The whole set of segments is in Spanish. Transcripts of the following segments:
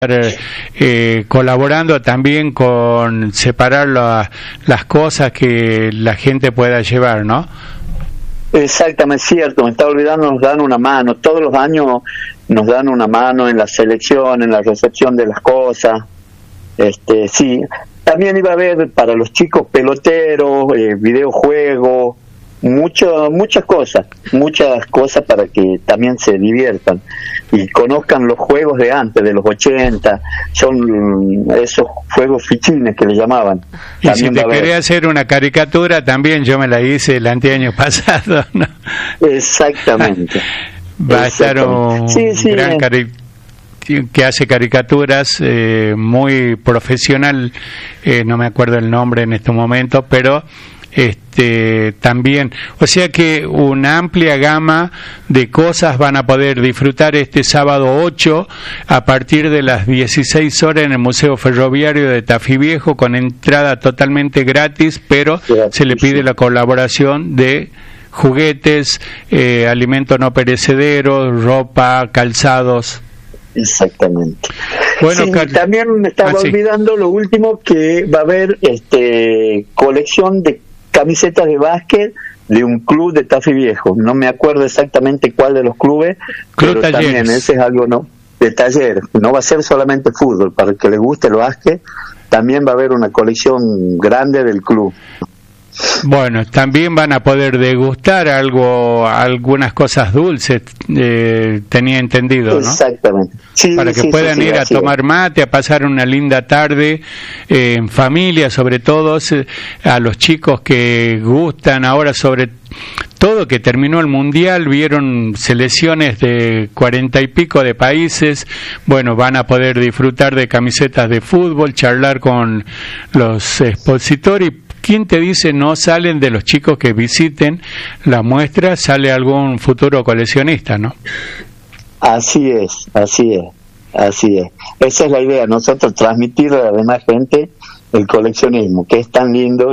colaborando también con separar las cosas que la gente pueda llevar, ¿no? Exactamente, cierto, me estaba olvidando, nos dan una mano, todos los años nos dan una mano en la selección, en la recepción de las cosas. Sí, también iba a haber para los chicos peloteros, videojuegos, muchas cosas para que también se diviertan y conozcan los juegos de antes, de los 80, son esos juegos fichines que le llamaban. Y también si te quería hacer una caricatura, también yo me la hice el anteaño pasado, ¿no? Exactamente. Va a estar un gran que hace caricaturas, muy profesional, no me acuerdo el nombre en este momento, pero también, o sea que una amplia gama de cosas van a poder disfrutar este sábado 8 a partir de las 16 horas en el Museo Ferroviario de Tafí Viejo, con entrada totalmente gratis, pero se le pide la colaboración de juguetes, alimentos no perecederos, ropa, calzados. Exactamente. Bueno, sí, también me estaba olvidando lo último, que va a haber colección de camisetas de básquet de un club de Tafí Viejo. No me acuerdo exactamente cuál de los clubes, Club pero Talleres. También ese es algo, ¿no?, de taller. No va a ser solamente fútbol, para el que les guste el básquet, también va a haber una colección grande del club. Bueno, también van a poder degustar algunas cosas dulces, tenía entendido, ¿no? Exactamente. Sí, para que puedan ir a tomar mate, a pasar una linda tarde en familia, sobre todo a los chicos que gustan ahora, sobre todo que terminó el Mundial, vieron selecciones de 40 y pico de países. Bueno, van a poder disfrutar de camisetas de fútbol, charlar con los expositores. ¿Quién te dice no salen de los chicos que visiten la muestra, sale algún futuro coleccionista, ¿no? Así es. Esa es la idea, nosotros transmitir a la demás gente el coleccionismo, que es tan lindo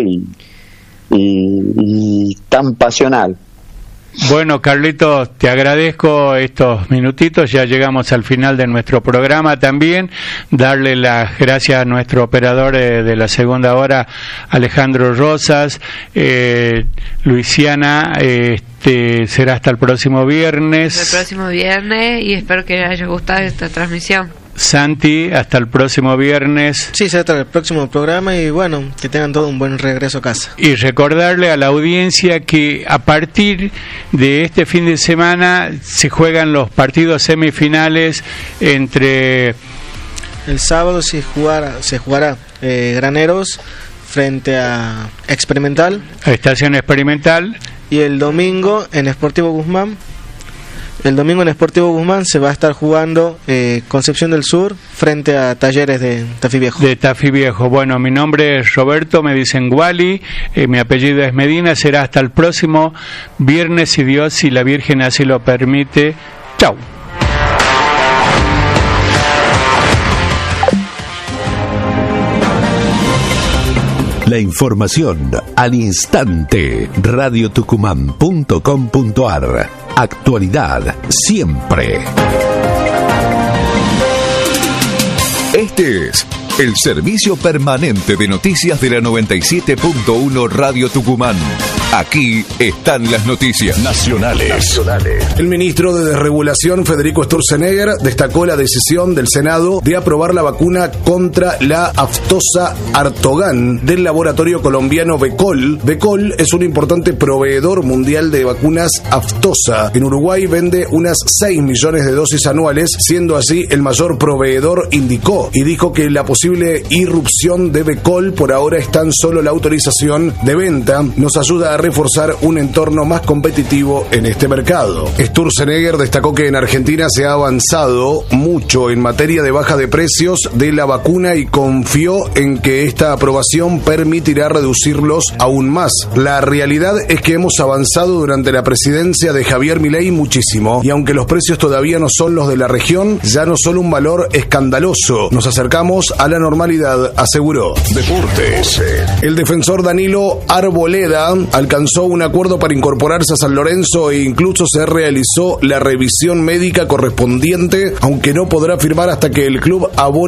y tan pasional. Bueno, Carlitos, te agradezco estos minutitos, ya llegamos al final de nuestro programa también. Darle las gracias a nuestro operador de la segunda hora, Alejandro Rosas. Luisiana, será hasta el próximo viernes. Hasta el próximo viernes, y espero que les haya gustado esta transmisión. Santi, hasta el próximo viernes. Sí, será hasta el próximo programa, y bueno, que tengan todo un buen regreso a casa. Y recordarle a la audiencia que a partir de este fin de semana se juegan los partidos semifinales entre... El sábado se jugará Graneros frente a Experimental. A Estación Experimental. Y el domingo en Sportivo Guzmán. El domingo en Sportivo Guzmán se va a estar jugando Concepción del Sur frente a Talleres de Tafí Viejo. De Tafí Viejo. Bueno, mi nombre es Roberto, me dicen Wally, mi apellido es Medina. Será hasta el próximo viernes, si Dios y la Virgen así lo permite. Chau. La información al instante. radiotucumán.com.ar. Actualidad siempre. Este es el servicio permanente de noticias de la 97.1 Radio Tucumán. Aquí están las noticias nacionales. El ministro de Desregulación, Federico Sturzenegger, destacó la decisión del Senado de aprobar la vacuna contra la aftosa Artogan del laboratorio colombiano Becol. Becol es un importante proveedor mundial de vacunas aftosa. En Uruguay vende unas 6 millones de dosis anuales, siendo así el mayor proveedor, indicó, y dijo que la posible irrupción de Becol por ahora es tan solo la autorización de venta, nos ayuda a reforzar un entorno más competitivo en este mercado. Sturzenegger destacó que en Argentina se ha avanzado mucho en materia de baja de precios de la vacuna y confió en que esta aprobación permitirá reducirlos aún más. La realidad es que hemos avanzado durante la presidencia de Javier Milei muchísimo, y aunque los precios todavía no son los de la región, ya no son un valor escandaloso. Nos acercamos a la la normalidad, aseguró. Deportes. El defensor Danilo Arboleda alcanzó un acuerdo para incorporarse a San Lorenzo e incluso se realizó la revisión médica correspondiente, aunque no podrá firmar hasta que el club abone